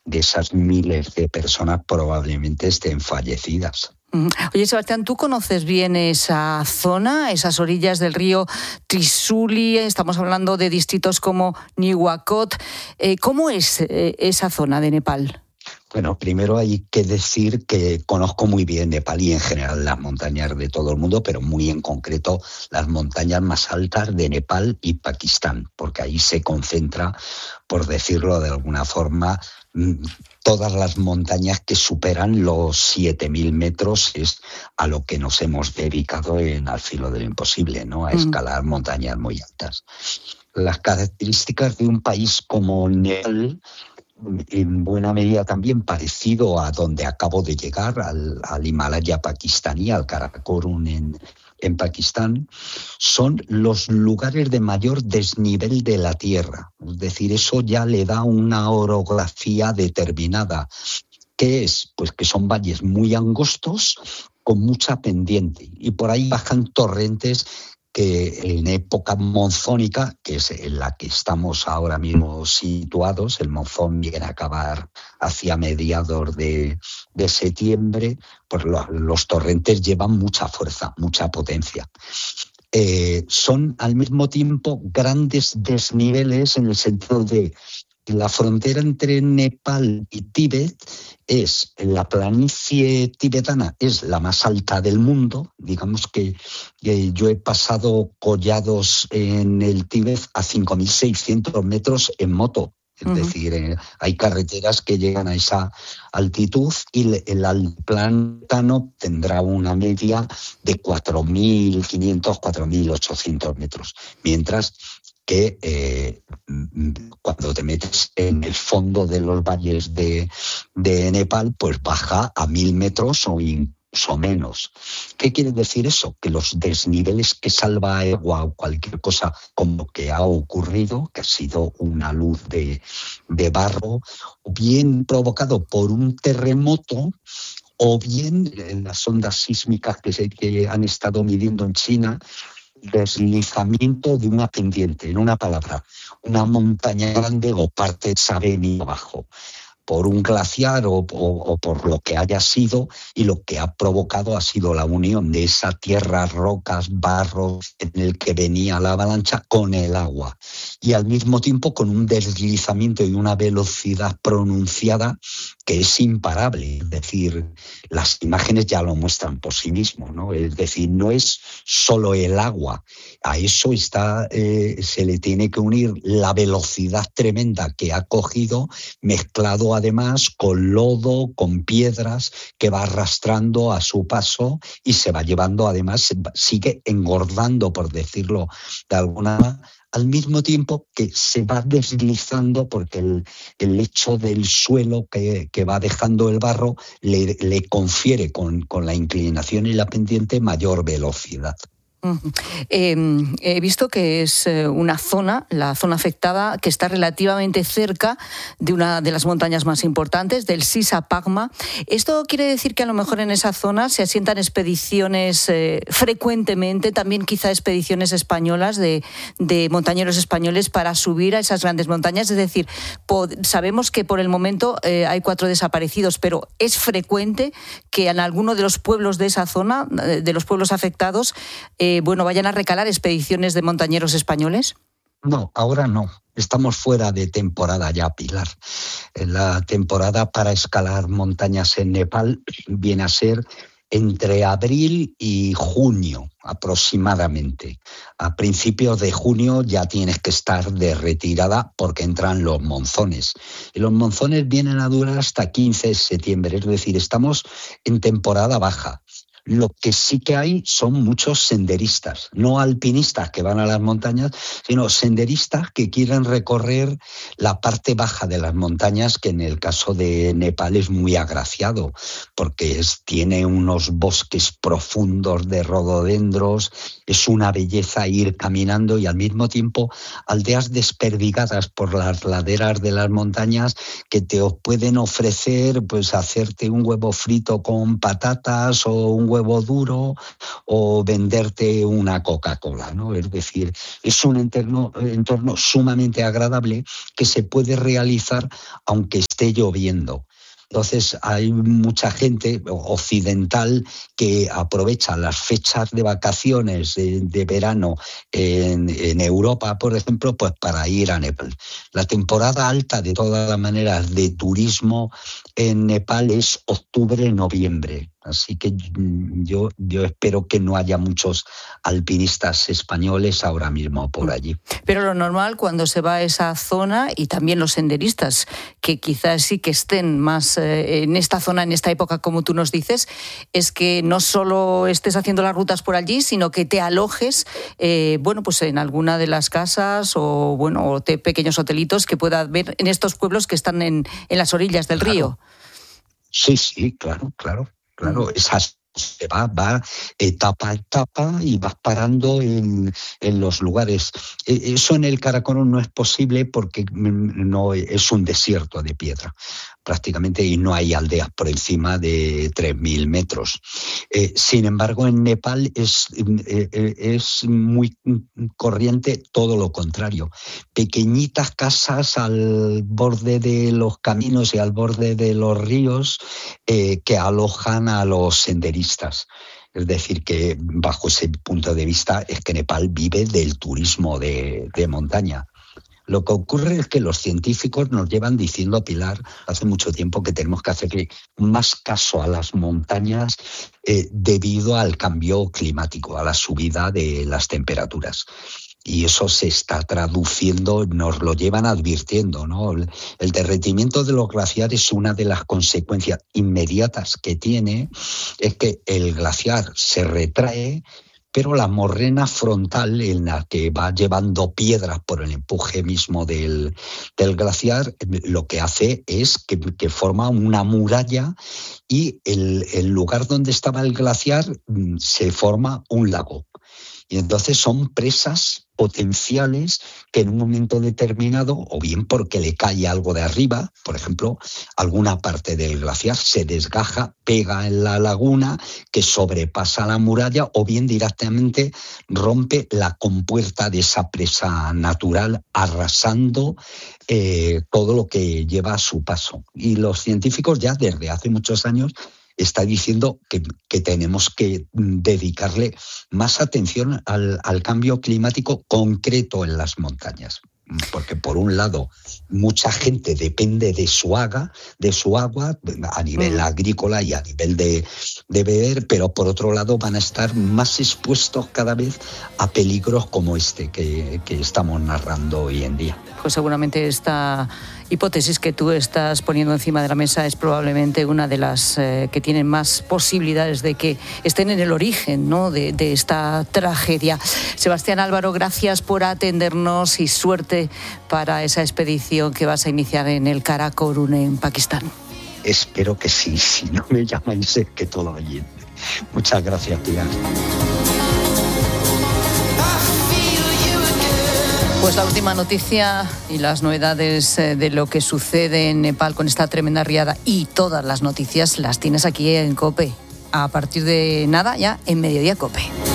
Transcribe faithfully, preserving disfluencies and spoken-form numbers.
de esas miles de personas probablemente estén fallecidas. Oye, Sebastián, ¿tú conoces bien esa zona, esas orillas del río Trishuli? Estamos hablando de distritos como Nuwakot. Eh, ¿Cómo es eh, esa zona de Nepal? Bueno, primero hay que decir que conozco muy bien Nepal y en general las montañas de todo el mundo, pero muy en concreto las montañas más altas de Nepal y Pakistán, porque ahí se concentra, por decirlo de alguna forma, todas las montañas que superan los siete mil metros, es a lo que nos hemos dedicado en Al filo de lo imposible, ¿no? A escalar mm. montañas muy altas. Las características de un país como Nepal, en buena medida también parecido a donde acabo de llegar, al, al Himalaya pakistaní, al Karakorum en, en Pakistán, son los lugares de mayor desnivel de la Tierra. Es decir, eso ya le da una orografía determinada. ¿Qué es? Pues que son valles muy angostos con mucha pendiente y por ahí bajan torrentes que en época monzónica, que es en la que estamos ahora mismo situados, el monzón viene a acabar hacia mediados de, de septiembre, pues los, los torrentes llevan mucha fuerza, mucha potencia. Eh, son al mismo tiempo grandes desniveles en el sentido de la frontera entre Nepal y Tíbet es, la planicie tibetana es la más alta del mundo. Digamos que, que yo he pasado collados en el Tíbet a cinco mil seiscientos metros en moto. Es uh-huh. decir, eh, hay carreteras que llegan a esa altitud y el altiplano tendrá una media de cuatro mil quinientos, cuatro mil ochocientos metros. Mientras que eh, cuando te metes en el fondo de los valles de, de Nepal, pues baja a mil metros o incluso menos. ¿Qué quiere decir eso? Que los desniveles que salva agua o cualquier cosa como que ha ocurrido, que ha sido una luz de, de barro, o bien provocado por un terremoto, o bien en las ondas sísmicas que, se, que han estado midiendo en China, deslizamiento de una pendiente, en una palabra, una montaña grande o parte ha venido abajo por un glaciar o, o, o por lo que haya sido, y lo que ha provocado ha sido la unión de esa tierra, rocas, barro en el que venía la avalancha con el agua, y al mismo tiempo con un deslizamiento y una velocidad pronunciada que es imparable. Es decir, las imágenes ya lo muestran por sí mismos, ¿no? Es decir, no es solo el agua, a eso está, eh, se le tiene que unir la velocidad tremenda que ha cogido, mezclado además con lodo, con piedras que va arrastrando a su paso y se va llevando, además sigue engordando, por decirlo de alguna manera, al mismo tiempo que se va deslizando porque el, el lecho del suelo que, que va dejando el barro le, le confiere con, con la inclinación y la pendiente mayor velocidad. Uh-huh. Eh, he visto que es una zona, la zona afectada, que está relativamente cerca de una de las montañas más importantes, del Sisa Pagma. ¿Esto quiere decir que a lo mejor en esa zona se asientan expediciones eh, frecuentemente, también quizá expediciones españolas de, de montañeros españoles para subir a esas grandes montañas? Es decir, pod- sabemos que por el momento eh, hay cuatro desaparecidos, pero ¿es frecuente que en alguno de los pueblos de esa zona, de los pueblos afectados, eh, Eh, bueno, vayan a recalar expediciones de montañeros españoles? No, ahora no. Estamos fuera de temporada ya, Pilar. La temporada para escalar montañas en Nepal viene a ser entre abril y junio aproximadamente. A principios de junio ya tienes que estar de retirada porque entran los monzones. Y los monzones vienen a durar hasta quince de septiembre, es decir, estamos en temporada baja. Lo que sí que hay son muchos senderistas, no alpinistas que van a las montañas, sino senderistas que quieren recorrer la parte baja de las montañas, que en el caso de Nepal es muy agraciado, porque es, tiene unos bosques profundos de rododendros, es una belleza ir caminando, y al mismo tiempo aldeas desperdigadas por las laderas de las montañas que te pueden ofrecer pues hacerte un huevo frito con patatas o un huevo huevo duro o venderte una Coca-Cola, ¿no? Es decir, es un entorno, entorno sumamente agradable que se puede realizar aunque esté lloviendo. Entonces hay mucha gente occidental que aprovecha las fechas de vacaciones de, de verano en, en Europa, por ejemplo, pues para ir a Nepal. La temporada alta, de todas las maneras, de turismo en Nepal es octubre-noviembre. Así que yo, yo espero que no haya muchos alpinistas españoles ahora mismo por allí. Pero lo normal cuando se va a esa zona, y también los senderistas, que quizás sí que estén más eh, en esta zona, en esta época, como tú nos dices, es que no solo estés haciendo las rutas por allí, sino que te alojes eh, bueno, pues en alguna de las casas o, bueno, o de pequeños hotelitos que pueda haber en estos pueblos que están en, en las orillas del claro. río. Sí, sí, claro, claro. Claro, esas se va, va etapa a etapa y vas parando en, en los lugares. Eso en el Karakorum no es posible porque no es un desierto de piedra prácticamente y no hay aldeas por encima de tres mil metros. Eh, sin embargo, en Nepal es, eh, es muy corriente todo lo contrario. Pequeñitas casas al borde de los caminos y al borde de los ríos eh, que alojan a los senderistas. Es decir, que bajo ese punto de vista es que Nepal vive del turismo de, de montaña. Lo que ocurre es que los científicos nos llevan diciendo, Pilar, hace mucho tiempo que tenemos que hacerle más caso a las montañas eh, debido al cambio climático, a la subida de las temperaturas. Y eso se está traduciendo, nos lo llevan advirtiendo, ¿no? El, el derretimiento de los glaciares, una de las consecuencias inmediatas que tiene es que el glaciar se retrae, pero la morrena frontal en la que va llevando piedras por el empuje mismo del, del glaciar, lo que hace es que, que forma una muralla y el, el lugar donde estaba el glaciar se forma un lago. Y entonces son presas potenciales que en un momento determinado, o bien porque le cae algo de arriba, por ejemplo, alguna parte del glaciar se desgaja, pega en la laguna que sobrepasa la muralla, o bien directamente rompe la compuerta de esa presa natural, arrasando eh, todo lo que lleva a su paso. Y los científicos ya desde hace muchos años está diciendo que, que tenemos que dedicarle más atención al, al cambio climático concreto en las montañas. Porque por un lado mucha gente depende de su agua, de su agua a nivel mm. agrícola y a nivel de, de beber, pero por otro lado van a estar más expuestos cada vez a peligros como este que, que estamos narrando hoy en día. Pues seguramente esta hipótesis que tú estás poniendo encima de la mesa es probablemente una de las eh, que tienen más posibilidades de que estén en el origen, ¿no?, de, de esta tragedia. Sebastián Álvaro, gracias por atendernos y suerte para esa expedición que vas a iniciar en el Karakorum, en Pakistán. Espero que sí, si no me llamáis es que todo va bien. Muchas gracias, Pilar. Pues la última noticia y las novedades de lo que sucede en Nepal con esta tremenda riada y todas las noticias las tienes aquí en COPE. A partir de nada, ya en Mediodía COPE.